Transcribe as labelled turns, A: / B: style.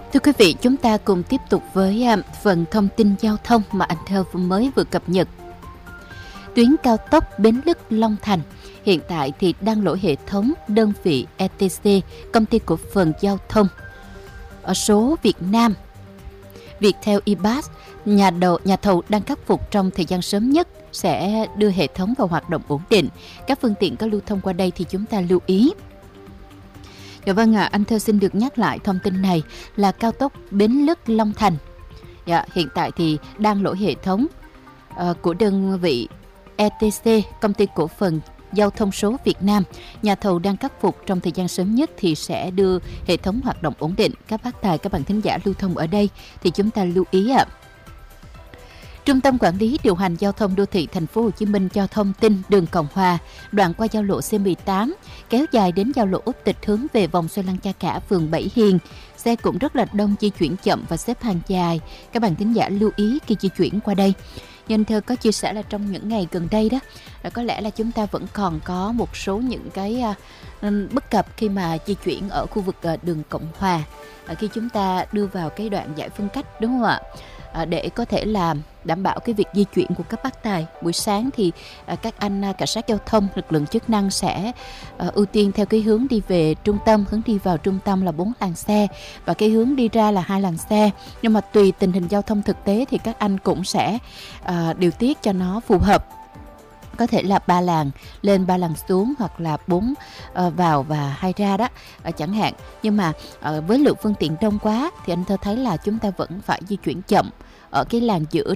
A: Thưa quý vị, chúng ta cùng tiếp tục với phần thông tin giao thông mà anh Thơ mới vừa cập nhật. Tuyến cao tốc Bến Lức - Long Thành hiện tại thì đang lỗi hệ thống đơn vị ETC, Công ty cổ phần giao thông ở số Việt Nam, Viettel eBus. Nhà thầu đang khắc phục, trong thời gian sớm nhất sẽ đưa hệ thống vào hoạt động ổn định. Các phương tiện có lưu thông qua đây thì chúng ta lưu ý. Dạ vâng ạ, anh Thơ xin được nhắc lại thông tin này là cao tốc Bến Lức - Long Thành. Dạ, hiện tại thì đang lỗi hệ thống của đơn vị ETC, Công ty cổ phần giao thông số Việt Nam. Nhà thầu đang khắc phục, trong thời gian sớm nhất thì sẽ đưa hệ thống hoạt động ổn định. Các bác tài, các bạn thính giả lưu thông ở đây thì chúng ta lưu ý ạ. Trung tâm Quản lý điều hành giao thông đô thị Thành phố Hồ Chí Minh cho thông tin đường Cộng Hòa, đoạn qua giao lộ C18 kéo dài đến giao lộ Út Tịch hướng về vòng xoay Lăng Cha Cả, phường Bảy Hiền. Xe cũng rất là đông, di chuyển chậm và xếp hàng dài. Các bạn thính giả lưu ý khi di chuyển qua đây. Nhân Thơ có chia sẻ là trong những ngày gần đây đó, có lẽ là chúng ta vẫn còn có một số những cái bất cập khi mà di chuyển ở khu vực đường Cộng Hòa, khi chúng ta đưa vào cái đoạn giải phân cách, đúng không ạ? Để có thể là đảm bảo cái việc di chuyển của các bác tài. Buổi sáng thì các anh cảnh sát giao thông, lực lượng chức năng sẽ ưu tiên theo cái hướng đi về trung tâm, hướng đi vào trung tâm là 4 làn xe và cái hướng đi ra là 2 làn xe. Nhưng mà tùy tình hình giao thông thực tế thì các anh cũng sẽ điều tiết cho nó phù hợp. Có thể là 3 làn lên 3 làn xuống, hoặc là 4 vào và 2 ra đó chẳng hạn. Nhưng mà với lượng phương tiện đông quá thì anh Thơ thấy là chúng ta vẫn phải di chuyển chậm ở cái làn giữa